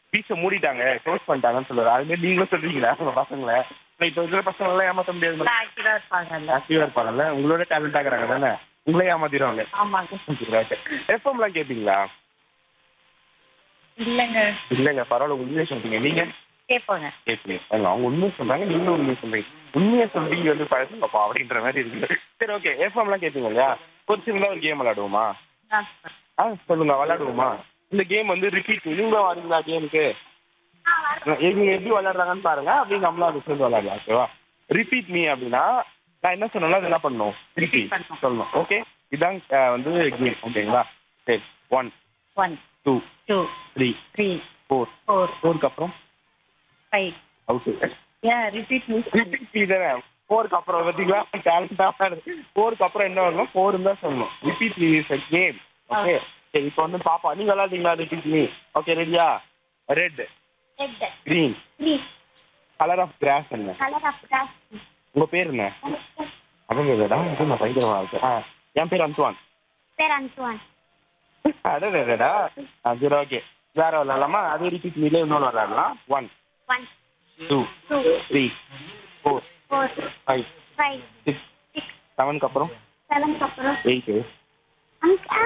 பீச்சை மூடிட்டாங்க, க்ளோஸ் பண்ணிட்டாங்கன்னு சொல்லுவாரு. அது மாதிரி நீங்களும் சொல்றீங்களா உங்க பசங்கள? இப்போ இருக்கிற பசங்க எல்லாம் ஏமாத்த முடியாது. ஆக்டிவா இருப்பாங்கல்ல. ஆக்டிவா இருப்பாங்கல்ல, உங்களோட டேலண்ட் ஆகுறாங்க தானே, உங்களே ஏமாத்திடுவாங்க. ஆமாங்க. எஃப்எம்லாம் கேட்பீங்களா? இல்லைங்க. இல்லைங்க, பரவாயில்ல, உண்மையை சொல்றீங்க. நீங்க கேட்போங்க. கேட்பீங்க. அவங்க உண்மையை சொல்றாங்க, நீங்களும் உண்மையை சொல்றீங்க. உண்மையை சொல்றீங்க வந்து பழசப்பா அப்படின்ற மாதிரி இருக்கு. சரி, ஓகே. எஃப்எம்லாம் கேட்பீங்க இல்லையா? ஒரு சின்னதா ஒரு கேம் விளையாடுவோமா? சொல்லுங்க, விளையாடுவோமா? இந்த கேம் வந்து ரிப்பீட். நீங்களும் வரீங்களா கேமுக்கு? இவங்க எப்படி விளையாடுறாங்கன்னு பாருங்க, அப்படி நம்மளும் அதை சேர்ந்து விளையாடலாம். ஓகேவா? ரிப்பீட் மீ அப்படின்னா நான் என்ன சொன்னாலும் அது என்ன பண்ணணும்? ரிப்பீட் சொல்லணும். ஓகே, இதான் வந்து கேம். ஓகேங்களா? சரி. 1 1 2 2 3 3 4 4 4க்கு அப்புறம் 5. Out. Repeat me. Repeat me தானே. 4க்கு அப்புறம் பார்த்தீங்களா, டேலண்டாக இருக்கு. 4க்கு அப்புறம் என்ன வரணும்? 4 தான் சொல்லணும். Repeat me is a game. Okay. சரி, இப்போ வந்து பாப்பா நீங்க விளையாடுறீங்களா? Repeat me. ஓகே, ரெடியா? Red, red, green, green, colour of cross என்ன? கலர் ஆஃப் கிராஸ், உங்க பேர் என்ன? அவங்க இல்லடா, இது நான் பயங்கரமா இருக்கு. என் பேர் அன்சுவான். பேர் அன்சுவான். அடடா. சரி, ஓகே. வேற விளையாடலாமா? அதே ரிப்பீட் மீல இன்னொன்று விளையாடலாம். 1 1 2 2 3 4 4 5 5 6 6 7க்கு அப்புறம் 7 அப்புறம் 8. அங்கா.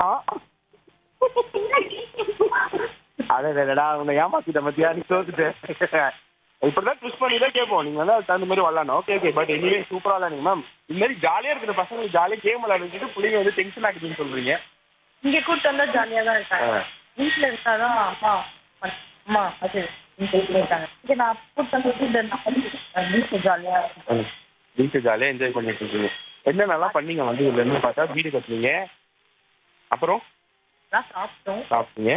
அடடா, உன்னை ஏமாத்திட்ட பத்தியா, நீ தோத்துட்டேன். இப்படிதான் ட்விஸ்ட் பண்ணி தான் கேட்போம். நீங்க வந்து அதுக்கு தகுந்த மாதிரி விளாடணும். Okay okay. பட் எனிவே சூப்பரா விளாடுங்க மேம். இந்த மாதிரி ஜாலியா இருக்கிற பசங்க ஜாலியாக கேம் விளையாடுறது, பிள்ளைங்க வந்து டென்ஷன் ஆகுதுன்னு சொல்றீங்க. இங்க கூட்டு வந்தா ஜாலியா தான் இருக்காங்க. வீட்டுல இருக்காதான் அம்மா அம்மா அது இருக்காங்க. இங்க நான் கூட்டு வந்து வீட்டு ஜாலியா இருக்கும். வீட்டு ஜாலியாக என்ஜாய் பண்ணிட்டு இருக்கீங்க. என்னென்னலாம் பண்ணீங்க வந்து இதுல இருந்து பார்த்தா? வீடு கட்டுறீங்க, அப்புறம் சாப்பிட்டீங்க,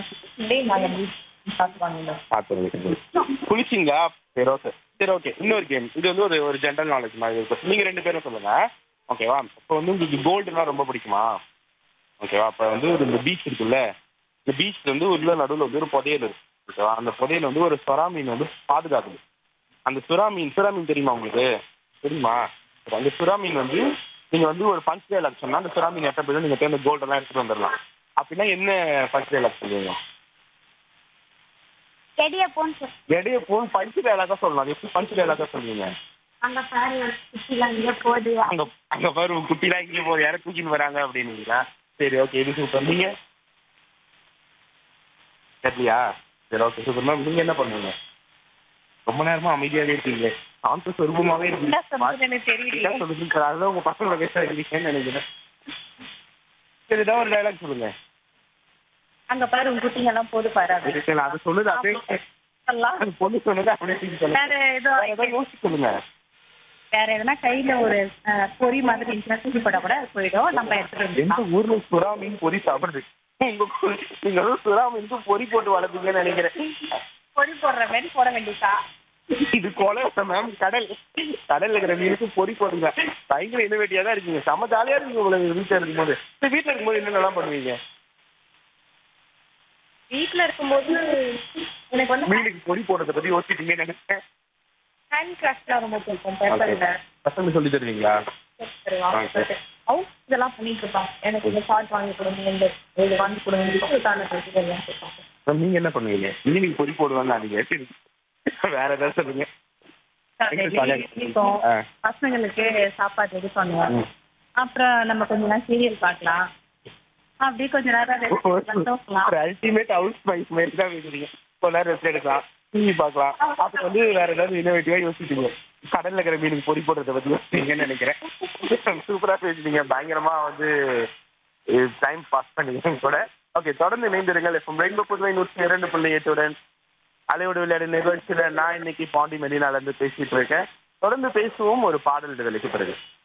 குளிச்சிங்களா? சரி, ஓகே. சரி, ஓகே. இன்னொரு கேம். இது வந்து ஒரு ஜென்ரல் நாலேஜ் மாதிரி இருக்கும். நீங்க 2 பேரும் சொல்லுங்க. ஓகேவா? இப்போ வந்து உங்களுக்கு கோல்டுனா ரொம்ப பிடிக்குமா? ஓகேவா? அப்போ வந்து இந்த பீச் இருக்குல்ல, இந்த பீச் வந்து உள்ள நடுவில் வந்து ஒரு புதையல் இருக்கு. ஓகேவா? அந்த புதையல் வந்து ஒரு சுறா மீன் வந்து பாதுகாக்குது. அந்த சுறா மீன் தெரியுமா உங்களுக்கு? தெரியுமா? அந்த சுறா மீன் வந்து நீங்க வந்து ஒரு பஞ்ச் டைலாக் சொன்னா அந்த சுறா மீன் எட்ட போய் நீங்க போய் அந்த கோல்டெல்லாம் எடுத்துட்டு வந்துடலாம். அப்படின்னா என்ன பஞ்ச் டைலாக் சொல்லுவீங்க? எடைய போன் பஞ்ச் டைலாக்கா சொல்லலாம். அது எப்படி பஞ்ச் டைலாக்கா சொல்லுவீங்க? அங்க பாரு குட்டிலாம் இங்க போகுது. அங்க பாரு உங்க குட்டிலாம் இங்கே போகுது, யாரும் தூக்கின்னு வராங்க அப்படின்னீங்களா? சரி, ஓகே. இது சூப்பர். நீங்க தெரியலையா? சரி, ஓகே, சூப்பர். மேம், நீங்க என்ன பண்ணுவீங்க? ரொம்ப நேரமா அமைதியாவே இருக்கீங்க, சாந்த சொரூபமாவே இருக்கீங்க. அதெல்லாம் உங்க பசங்களை பேசுறீங்கன்னு நினைக்கிறேன். சரி, ஏதாவது ஒரு டைலாக் சொல்லுங்க. அங்க பாரு உங்க குட்டிங்க எல்லாம் போது பாரு. அது சொல்லுது அப்படியே பொண்ணு சொன்னது அப்படியே யோசிச்சு சொல்லுங்க. வேற எதனா கையில ஒரு பொறி மாதிரி தூக்கி போட கூட அது போயிடும். நம்ம எடுத்துட்டு எந்த ஊர்ல சுறா மீன் பொறி சாப்பிடுறது? நீங்க சுறா மீனுக்கு பொறி போட்டு வளர்ப்பீங்கன்னு நினைக்கிறேன். பொறி போடுற மாதிரி போட வேண்டியதா? இது கொலை மேம். கடல்ல இருக்கிற மீனுக்கு பொறி போடுங்க. பயங்கர இன்னோவேட்டிவா தான் இருக்கீங்க. செம்ம ஜாலியா இருக்கீங்க உங்களுக்கு வீட்டுல இருக்கும்போது. வீட்டுல இருக்கும்போது என்னென்னலாம் பண்ணுவீங்க? வீட்டுல இருக்கும்போது எனக்கு வந்து மீனுக்கு பொறி போடுறத பத்தி யோசிச்சிட்டீங்கன்னு நினைக்கிறேன். ஹேண்ட் கிராஃப்ட்லாம் ரொம்ப பிடிக்கும். பேப்பர்ல பசங்க சொல்லி தருவீங்களா? இதெல்லாம் பண்ணிட்டு இருப்பாங்க. எனக்கு இந்த ஷார்ட் வாங்கி கொடுங்க, இந்த இது வாங்கி கொடுங்க. நீங்க என்ன பண்ணுவீங்க? மீனுக்கு பொறி போடுவாங்க நீங்க. வேற ஏதாவது சொல்லுங்க. பசங்களுக்கு சாப்பாடு ரெடி பண்ணுவோம். அப்புறம் நம்ம கொஞ்ச நேரம் சீரியல் பார்க்கலாம். அப்படியே கொஞ்ச நேரம் அல்டிமேட் ஹவுஸ் வைஃப் மாதிரி தான் பேசுறீங்க. கொஞ்ச நேரம் ரெஸ்ட் எடுக்கலாம், டிவி பார்க்கலாம். அப்ப வந்து வேற ஏதாவது இன்னோவேட்டிவா யோசிச்சுட்டீங்க. கடல்ல இருக்கிற மீனுக்கு பொறி போடுறத பத்தி யோசிச்சீங்கன்னு நினைக்கிறேன். சூப்பரா பேசுறீங்க. பயங்கரமா வந்து டைம் பாஸ் பண்ணீங்க கூட. ஓகே, தொடர்ந்து இணைந்திருங்கள். ரெயின்போ புதுவை 102.8 அலையோடு விளையாடு நிகழ்ச்சியில நான் இன்னைக்கு பாண்டி மெரினால இருந்து பேசிட்டு இருக்கேன். தொடர்ந்து பேசுவோம் ஒரு பாடல் விடுதலைக்கு பிறகு.